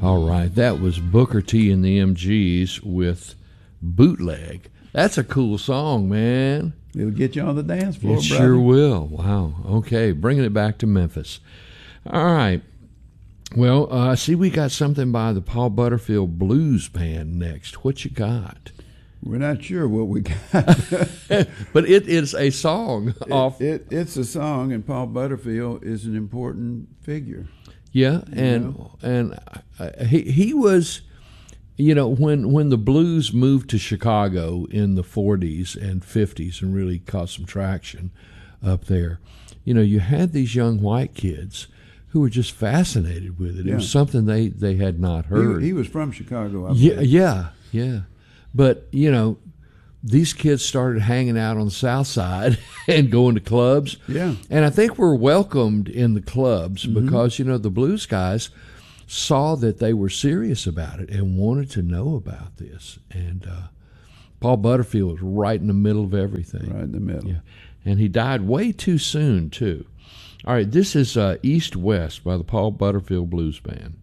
All right, that was Booker T and the MGs with Bootleg. That's a cool song, man. It'll get you on the dance floor, It brother. sure will. Wow. Okay, bringing it back to Memphis. All right. Well, I see we got something by the Paul Butterfield Blues Band next. What you got? We're not sure what we got. But it is a song off. It's a song, and Paul Butterfield is an important figure. Yeah, and he was, when the blues moved to Chicago in the 40s and 50s and really caught some traction up there, you had these young white kids who were just fascinated with it. It was something they had not heard. He was from Chicago, I believe. Yeah. But, these kids started hanging out on the South Side and going to clubs. Yeah. And I think we're welcomed in the clubs because, the blues guys saw that they were serious about it and wanted to know about this. And Paul Butterfield was right in the middle of everything. Right in the middle. Yeah. And he died way too soon, too. All right, this is East West by the Paul Butterfield Blues Band.